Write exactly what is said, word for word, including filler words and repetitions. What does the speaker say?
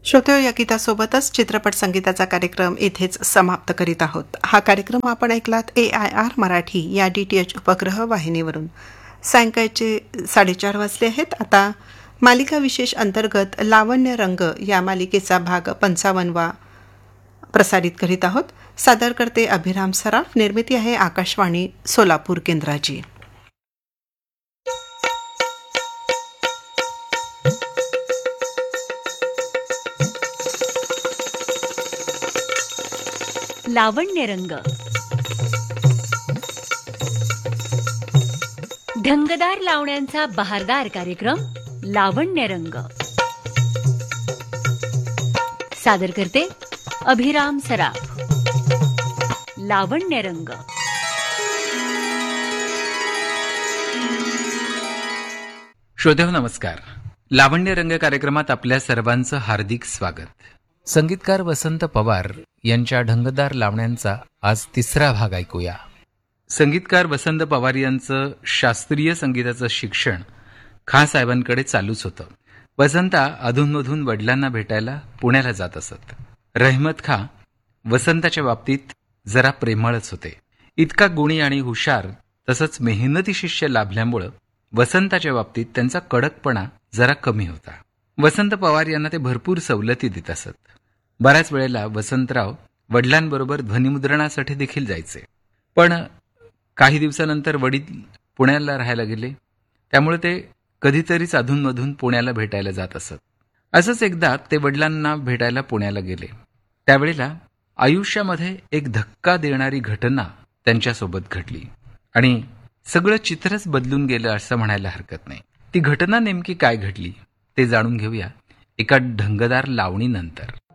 श्रोते या गीतासोबतच चित्रपट संगीताचा कार्यक्रम इथेच समाप्त करीत आहोत. हा कार्यक्रम आपण ऐकलात ए आय आर मराठी या डी टी एच उपग्रह वाहिनीवरून. सायंकाळचे साडेचार वाजले आहेत. आता मालिका विशेष अंतर्गत लावण्य रंग या मालिकेचा भाग पंचावन्नवा प्रसारित करीत आहोत. सादर करते अभिराम सराफ. निर्मिती आहे आकाशवाणी सोलापूर केंद्राची. लावण्यरंग. ढंगदार लावण्यांचा बहारदार कार्यक्रम लावण्यरंग सादर करते अभिराम सराफ. लावण्यरंग. श्रोतेहो नमस्कार. लावण्यरंग कार्यक्रमात आपल्या सर्वांचं हार्दिक स्वागत. संगीतकार वसंत पवार यांच्या ढंगदार लावण्यांचा आज तिसरा भाग ऐकूया. संगीतकार वसंत पवार यांचं शास्त्रीय संगीताचं शिक्षण खां साहेबांकडे चालूच होतं. वसंता अधूनमधून वडिलांना भेटायला पुण्याला जात असत. रहमत खां वसंताच्या बाबतीत जरा प्रेमळच होते. इतका गुणी आणि हुशार तसंच मेहनती शिष्य लाभल्यामुळं वसंताच्या बाबतीत त्यांचा कडकपणा जरा कमी होता. वसंत पवार यांना ते भरपूर सवलती देत असत. बऱ्याच वेळेला वसंतराव वडिलांबरोबर ध्वनिमुद्रणासाठी देखील जायचे. पण काही दिवसानंतर वडील पुण्याला राहायला गेले, त्यामुळे ते कधीतरीच अधूनमधून पुण्याला भेटायला जात असत. असंच एकदा ते वडिलांना भेटायला पुण्याला गेले. त्यावेळेला आयुष्यामध्ये एक धक्का देणारी घटना त्यांच्यासोबत घडली आणि सगळं चित्रच बदलून गेलं असं म्हणायला हरकत नाही. ती घटना नेमकी काय घडली ते जाणून घेऊया एका ढंगदार लावणीनंतर.